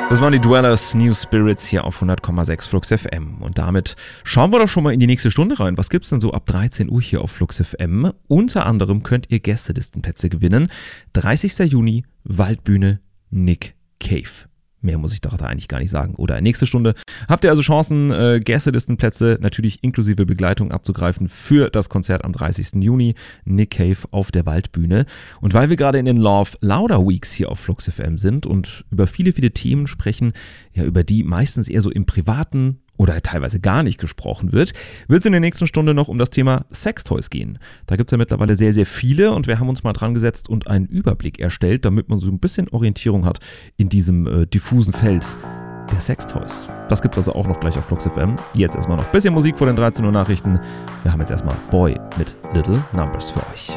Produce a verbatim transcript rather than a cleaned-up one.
Das waren die Dwellers, New Spirits hier auf hundert Komma sechs Flux F M. Und damit schauen wir doch schon mal in die nächste Stunde rein. Was gibt's denn so ab dreizehn Uhr hier auf Flux F M? Unter anderem könnt ihr Gästelistenplätze gewinnen. dreißigster Juni, Waldbühne, Nick Cave. Mehr muss ich doch da eigentlich gar nicht sagen. Oder nächste Stunde habt ihr also Chancen, äh, Gästelistenplätze natürlich inklusive Begleitung abzugreifen für das Konzert am dreißigsten Juni. Nick Cave auf der Waldbühne. Und weil wir gerade in den Love Louder Weeks hier auf Flux F M sind und über viele, viele Themen sprechen, ja, über die meistens eher so im Privaten oder teilweise gar nicht gesprochen wird, wird es in der nächsten Stunde noch um das Thema Sextoys gehen. Da gibt es ja mittlerweile sehr, sehr viele und wir haben uns mal dran gesetzt und einen Überblick erstellt, damit man so ein bisschen Orientierung hat in diesem äh, diffusen Feld der Sextoys. Das gibt es also auch noch gleich auf Flux F M. Jetzt erstmal noch ein bisschen Musik vor den dreizehn Uhr Nachrichten. Wir haben jetzt erstmal Boy mit Little Numbers für euch.